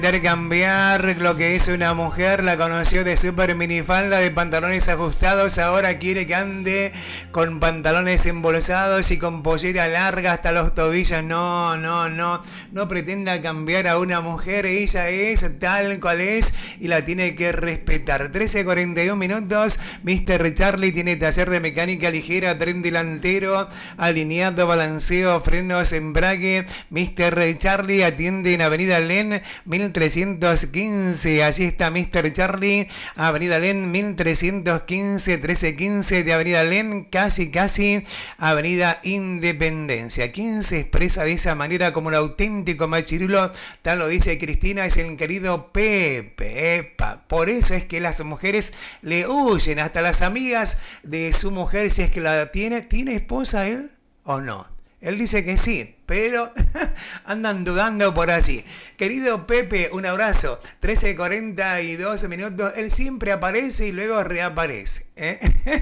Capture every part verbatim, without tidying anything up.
Intercambiar lo que es una mujer, la conoció de super minifalda, de pantalones ajustados, ahora quiere que ande con pantalones embolsados y con pollera larga hasta los tobillos. No, no, no, no pretenda cambiar a una mujer, ella es tal cual es y la tiene que respetar. trece cuarenta y uno minutos, mister Charlie tiene taller de mecánica ligera, tren delantero, alineado, balanceo, frenos, embrague. mister Charlie atiende en Avenida Len, mil trescientos quince, allí está mister Charlie, Avenida Len, mil trescientos quince, trece quince de Avenida Len, casi, casi Avenida Independencia. ¿Quién se expresa de esa manera como un auténtico machirulo? Tal lo dice Cristina, es el querido Pepe. Epa. Por eso es que las mujeres le huyen, hasta las amigas de su mujer, si es que la tiene. ¿Tiene esposa él o no? Él dice que sí, pero andan dudando por allí. Querido Pepe, un abrazo. trece cuarenta y dos minutos. Él siempre aparece y luego reaparece. ¿eh?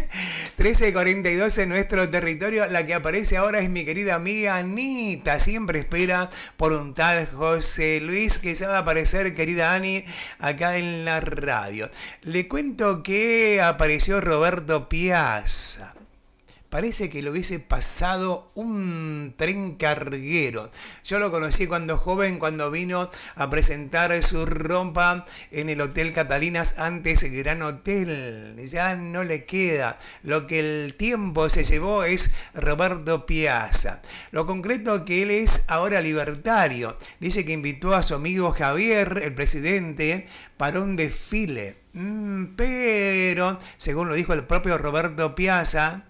trece cuarenta y dos en nuestro territorio. La que aparece ahora es mi querida amiga Anita. Siempre espera por un tal José Luis que ya va a aparecer, querida Ani, acá en la radio. Le cuento que apareció Roberto Piazza. Parece que le hubiese pasado un tren carguero. Yo lo conocí cuando joven, cuando vino a presentar su ropa en el Hotel Catalinas, antes Gran Hotel. Ya no le queda. Lo que el tiempo se llevó es Roberto Piazza. Lo concreto que él es ahora libertario. Dice que invitó a su amigo Javier, el presidente, para un desfile. Mm, pero, según lo dijo el propio Roberto Piazza,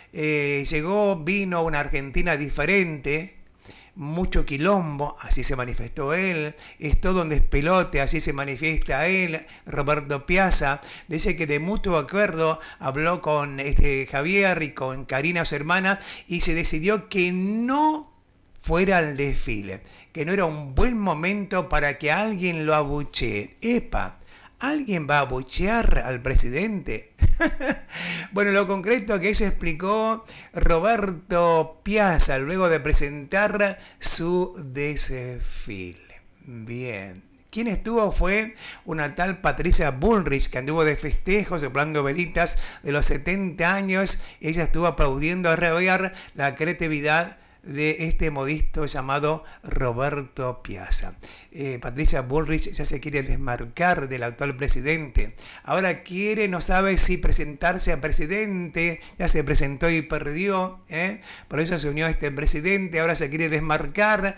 Eh, llegó, vino una Argentina diferente, mucho quilombo, así se manifestó él, es todo un despelote, así se manifiesta él. Roberto Piazza dice que de mutuo acuerdo habló con este Javier y con Karina, su hermana, y se decidió que no fuera al desfile, que no era un buen momento para que alguien lo abuchee. Epa, ¿alguien va a abuchear al presidente? Bueno, lo concreto que eso explicó Roberto Piazza luego de presentar su desfile. Bien. Quien estuvo fue una tal Patricia Bullrich, que anduvo de festejo soplando velitas de los setenta años. Ella estuvo aplaudiendo a rabiar la creatividad de este modisto llamado Roberto Piazza. Eh, Patricia Bullrich ya se quiere desmarcar del actual presidente. Ahora quiere, no sabe si presentarse a presidente. Ya se presentó y perdió. ¿eh? Por eso se unió a este presidente. Ahora se quiere desmarcar.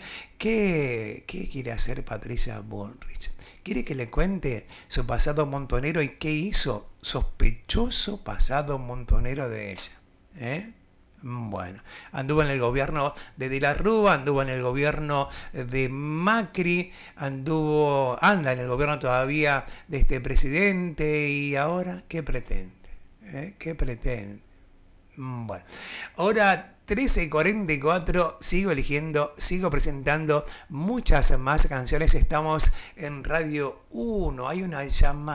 ¿Qué, qué quiere hacer Patricia Bullrich? ¿Quiere que le cuente su pasado montonero y qué hizo? Sospechoso pasado montonero de ella. ¿Eh? Bueno, anduvo en el gobierno de De la Rúa, anduvo en el gobierno de Macri, anduvo, anda en el gobierno todavía de este presidente y ahora, ¿qué pretende? ¿Eh? ¿Qué pretende? Bueno, ahora trece cuarenta y cuatro, sigo eligiendo, sigo presentando muchas más canciones, estamos en Radio uno, hay una llamada.